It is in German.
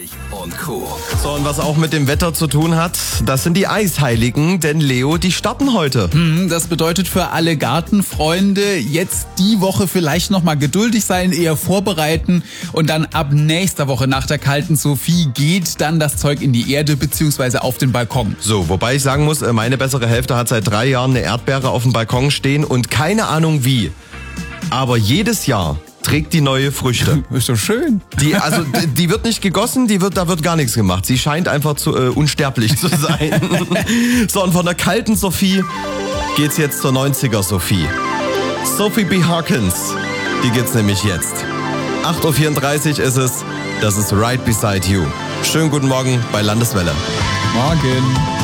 und Co. So, und was auch mit dem Wetter zu tun hat, das sind die Eisheiligen, denn Leo, die starten heute. Das bedeutet für alle Gartenfreunde jetzt die Woche vielleicht nochmal geduldig sein, eher vorbereiten und dann ab nächster Woche nach der kalten Sophie geht dann das Zeug in die Erde bzw. auf den Balkon. So, wobei ich sagen muss, meine bessere Hälfte hat seit 3 Jahren eine Erdbeere auf dem Balkon stehen und keine Ahnung wie. Aber jedes Jahr trägt die neue Früchte. Ist doch schön. Die wird nicht gegossen, da wird gar nichts gemacht. Sie scheint einfach unsterblich zu sein. So, und von der kalten Sophie geht's jetzt zur 90er Sophie. Sophie B. Hawkins, die geht's nämlich jetzt. 8.34 Uhr ist es, das ist Right Beside You. Schönen guten Morgen bei Landeswelle. Morgen.